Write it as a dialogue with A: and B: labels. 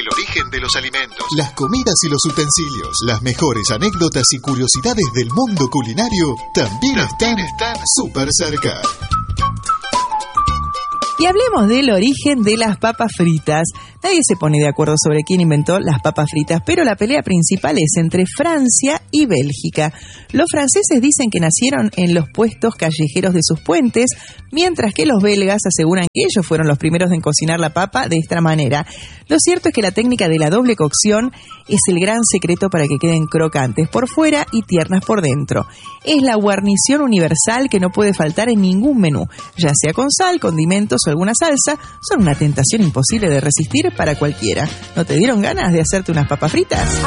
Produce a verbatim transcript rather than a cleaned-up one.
A: el origen de los alimentos, las comidas y los utensilios, las mejores anécdotas y curiosidades del mundo culinario también, también están súper cerca.
B: Y hablemos del origen de las papas fritas. Nadie se pone de acuerdo sobre quién inventó las papas fritas, pero la pelea principal es entre Francia y Bélgica. Los franceses dicen que nacieron en los puestos callejeros de sus puentes, mientras que los belgas aseguran que ellos fueron los primeros en cocinar la papa de esta manera. Lo cierto es que la técnica de la doble cocción es el gran secreto para que queden crocantes por fuera y tiernas por dentro. Es la guarnición universal que no puede faltar en ningún menú, ya sea con sal, condimentos o alguna salsa. Son una tentación imposible de resistir para cualquiera. ¿No te dieron ganas de hacerte unas papas fritas?